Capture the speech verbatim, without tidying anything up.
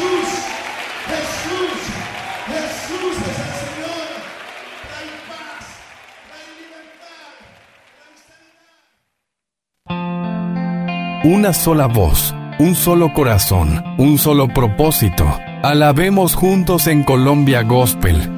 Jesús, Jesús, Jesús es el Señor. Trae paz, trae libertad, trae sanidad. Una sola voz, un solo corazón, un solo propósito. Alabemos juntos en Colombia Gospel.